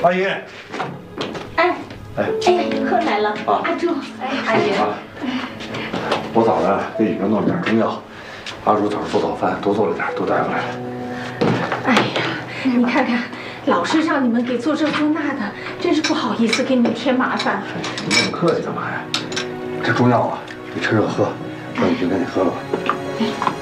阿姨。 哎，客来了，阿朱，阿姨。 我早上给雨哥弄了点中药，阿朱早上做早饭多做了点，都带回来了。 哎呀，你看看，老是让你们给做这做那的，真是不好意思给你们添麻烦。 你那么客气干嘛呀？这中药啊，你趁热喝，让雨哥给你喝了吧。